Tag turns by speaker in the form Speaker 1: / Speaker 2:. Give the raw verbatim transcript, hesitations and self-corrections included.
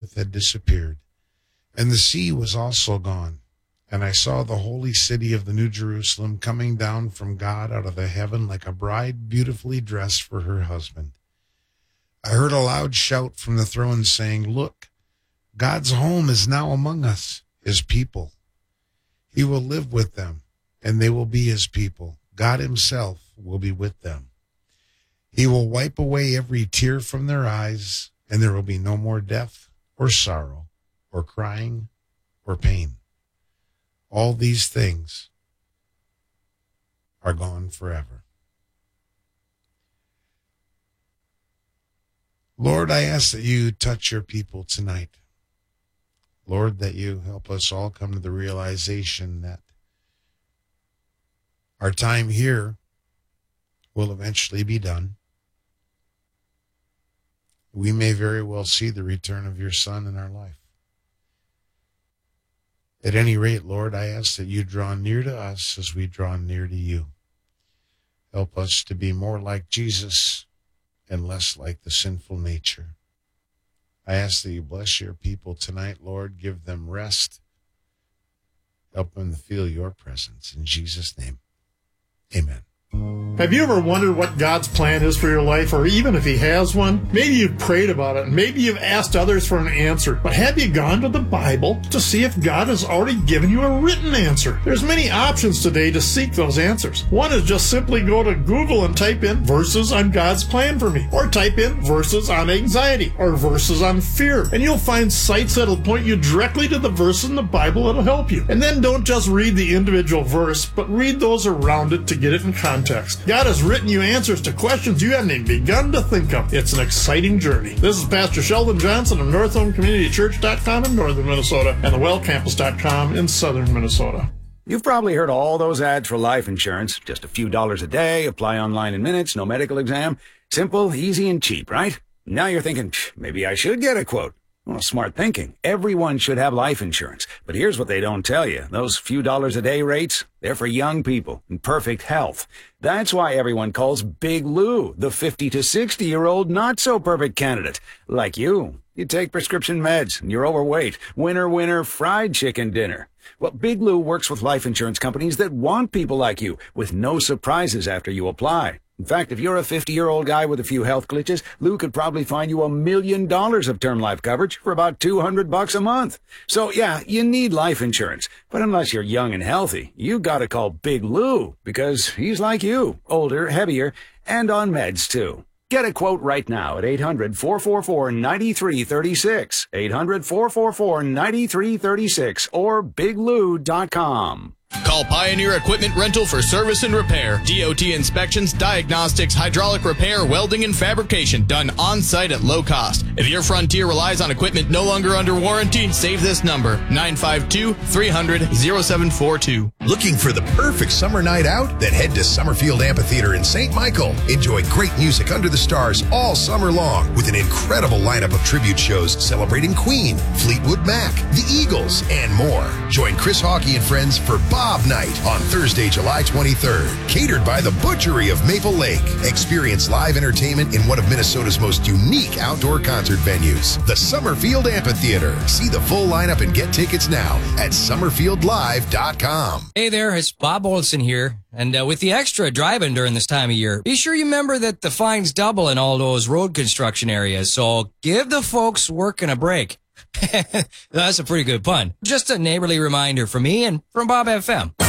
Speaker 1: earth had disappeared, and the sea was also gone. And I saw the holy city of the New Jerusalem coming down from God out of the heaven like a bride beautifully dressed for her husband. I heard a loud shout from the throne saying, "Look, God's home is now among us, his people. He will live with them, and they will be his people. God himself will be with them. He will wipe away every tear from their eyes, and there will be no more death or sorrow or crying or pain. All these things are gone forever." Lord, I ask that you touch your people tonight. Lord, that you help us all come to the realization that our time here will eventually be done. We may very well see the return of your Son in our life. At any rate, Lord, I ask that you draw near to us as we draw near to you. Help us to be more like Jesus and less like the sinful nature. I ask that you bless your people tonight, Lord. Give them rest. Help them to feel your presence. In Jesus' name, amen.
Speaker 2: Have you ever wondered what God's plan is for your life, or even if he has one? Maybe you've prayed about it, and maybe you've asked others for an answer, but have you gone to the Bible to see if God has already given you a written answer? There's many options today to seek those answers. One is just simply go to Google and type in verses on God's plan for me, or type in verses on anxiety, or verses on fear, and you'll find sites that'll point you directly to the verse in the Bible that'll help you. And then don't just read the individual verse, but read those around it to get it in context. God has written you answers to questions you hadn't even begun to think of. It's an exciting journey. This is Pastor Sheldon Johnson of North Home Community Church dot com in northern Minnesota and the well campus dot com in southern Minnesota.
Speaker 3: You've probably heard all those ads for life insurance. Just a few dollars a day, apply online in minutes, no medical exam. Simple, easy, and cheap, right? Now you're thinking, maybe I should get a quote. Well, smart thinking. Everyone should have life insurance. But here's what they don't tell you. Those few dollars a day rates, they're for young people in perfect health. That's why everyone calls Big Lou the fifty to sixty-year-old not-so-perfect candidate. Like you. You take prescription meds, and you're overweight. Winner, winner, fried chicken dinner. Well, Big Lou works with life insurance companies that want people like you, with no surprises after you apply. In fact, if you're a fifty-year-old guy with a few health glitches, Lou could probably find you a million dollars of term life coverage for about two hundred bucks a month. So, yeah, you need life insurance. But unless you're young and healthy, you gotta call Big Lou, because he's like you, older, heavier, and on meds, too. Get a quote right now at eight hundred, four four four, nine three three six, eight hundred, four four four, nine three three six, or big lou dot com.
Speaker 4: Call Pioneer Equipment Rental for service and repair. D O T inspections, diagnostics, hydraulic repair, welding, and fabrication done on-site at low cost. If your Frontier relies on equipment no longer under warranty, save this number, nine five two, three hundred, oh seven four two.
Speaker 5: Looking for the perfect summer night out? Then head to Summerfield Amphitheater in Saint Michael. Enjoy great music under the stars all summer long with an incredible lineup of tribute shows celebrating Queen, Fleetwood Mac, the Eagles, and more. Join Chris Hawkey and friends for Bob Night on Thursday, July twenty-third. Catered by the Butchery of Maple Lake. Experience live entertainment in one of Minnesota's most unique outdoor concert venues, the Summerfield Amphitheater. See the full lineup and get tickets now at summerfield live dot com.
Speaker 6: Hey there, it's Bob Olson here. And uh, with the extra driving during this time of year, be sure you remember that the fines double in all those road construction areas. So give the folks working a break. That's a pretty good pun. Just a neighborly reminder from me and from Bob F M.